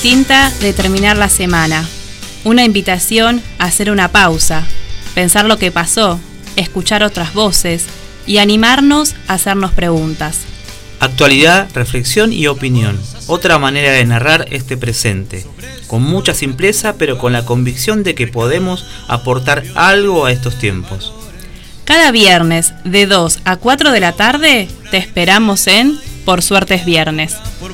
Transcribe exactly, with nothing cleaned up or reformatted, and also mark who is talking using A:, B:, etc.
A: Distinta de terminar la semana. Una invitación a hacer una pausa, pensar lo que pasó, escuchar otras voces y animarnos a hacernos preguntas.
B: Actualidad, reflexión y opinión. Otra manera de narrar este presente. Con mucha simpleza, pero con la convicción de que podemos aportar algo a estos tiempos.
A: Cada viernes de dos a cuatro de la tarde te esperamos en Por Suerte es Viernes.